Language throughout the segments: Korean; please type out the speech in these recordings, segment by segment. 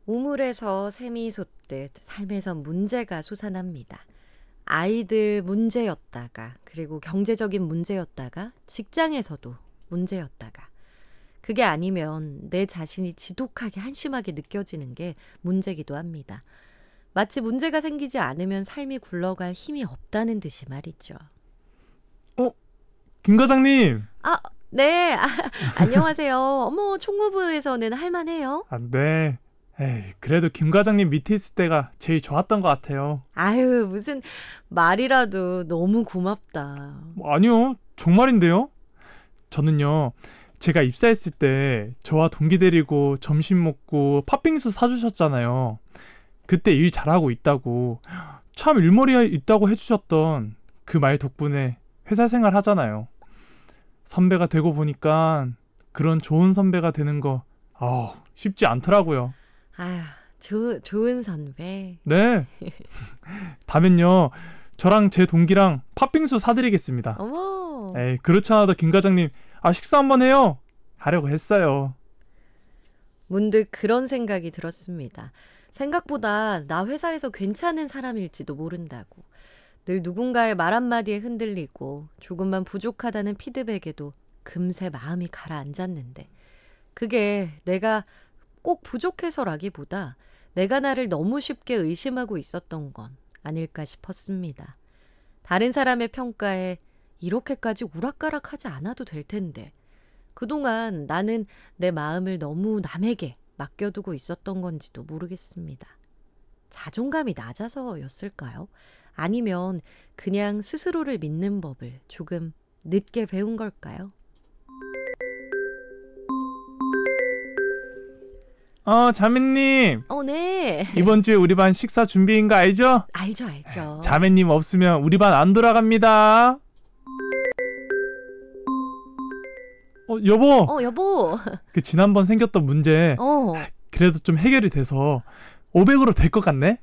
우물에서 샘이 솟듯 삶에서 문제가 솟아납니다. 아이들 문제였다가, 그리고 경제적인 문제였다가, 직장에서도 문제였다가. 그게 아니면 내 자신이 지독하게 한심하게 느껴지는 게 문제기도 합니다. 마치 문제가 생기지 않으면 삶이 굴러갈 힘이 없다는 듯이 말이죠. 김 과장님! 네. 안녕하세요. 어머, 총무부에서는 할만해요? 네. 그래도 김 과장님 밑에 있을 때가 제일 좋았던 것 같아요. 아유, 무슨 말이라도 너무 고맙다. 아니요, 정말인데요? 저는요, 제가 입사했을 때 저와 동기 데리고 점심 먹고 팥빙수 사주셨잖아요. 그때 일 잘하고 있다고, 참 일머리 있다고 해주셨던 그 말 덕분에 회사 생활 하잖아요. 선배가 되고 보니까 그런 좋은 선배가 되는 거 쉽지 않더라고요. 아휴, 좋은 선배. 네. 다음엔요, 저랑 제 동기랑 팥빙수 사드리겠습니다. 어머. 그렇지 않아도 김 과장님, 식사 한번 해요 하려고 했어요. 문득 그런 생각이 들었습니다. 생각보다 나 회사에서 괜찮은 사람일지도 모른다고. 늘 누군가의 말 한마디에 흔들리고 조금만 부족하다는 피드백에도 금세 마음이 가라앉았는데, 그게 내가 꼭 부족해서라기보다 내가 나를 너무 쉽게 의심하고 있었던 건 아닐까 싶었습니다. 다른 사람의 평가에 이렇게까지 우락가락하지 않아도 될 텐데, 그동안 나는 내 마음을 너무 남에게 맡겨두고 있었던 건지도 모르겠습니다. 자존감이 낮아서였을까요? 아니면 그냥 스스로를 믿는 법을 조금 늦게 배운 걸까요? 자매님, 네. 이번 주에 우리 반 식사 준비인 거 알죠? 알죠. 자매님 없으면 우리 반 안 돌아갑니다. 여보. 여보. 그 지난번 생겼던 문제 그래도 좀 해결이 돼서 500으로 될 것 같네?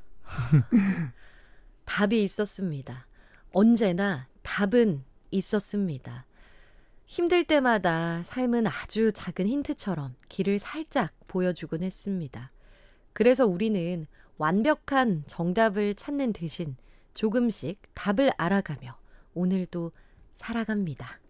답이 있었습니다. 언제나 답은 있었습니다. 힘들 때마다 삶은 아주 작은 힌트처럼 길을 살짝 보여주곤 했습니다. 그래서 우리는 완벽한 정답을 찾는 대신 조금씩 답을 알아가며 오늘도 살아갑니다.